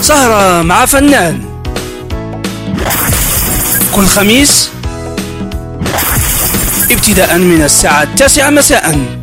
سهرة مع فنان كل خميس ابتداء من الساعة 9 مساء